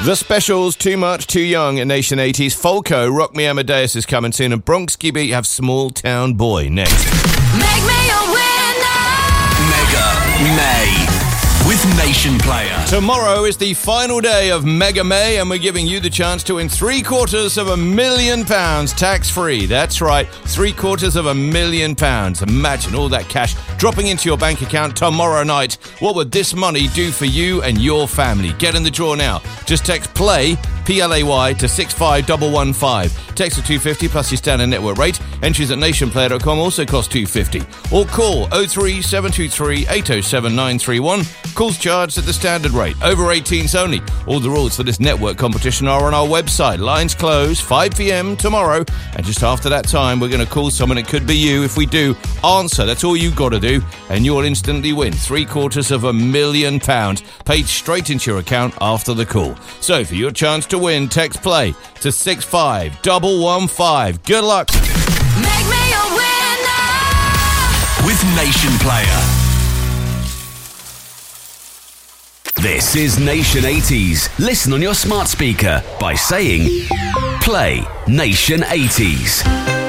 The Specials, Too Much, Too Young at Nation 80s. Folko, Rock Me Amadeus is coming soon. And Bronxky Beat have Small Town Boy next. Make me a winner! Mega May with Nation Player. Tomorrow is the final day of Mega May, and we're giving you the chance to win £750,000 tax-free. That's right, £750,000. Imagine all that cash dropping into your bank account tomorrow night. What would this money do for you and your family? Get in the draw now. Just text PLAY, PLAY, to 65115. Text to 250 plus your standard network rate. Entries at nationplayer.com also cost $2.50. Or call 03723 807 931. Calls charged at the standard rate. Over 18s only. All the rules for this network competition are on our website. Lines close 5 p.m. tomorrow. And just after that time, we're going to call someone. It could be you. If we do, answer. That's all you've got to do. And you'll instantly win £750,000 paid straight into your account after the call. So for your chance to win, text PLAY to 65115. Good luck. Make me a winner! With Nation Player. This is Nation 80s. Listen on your smart speaker by saying Play Nation 80s.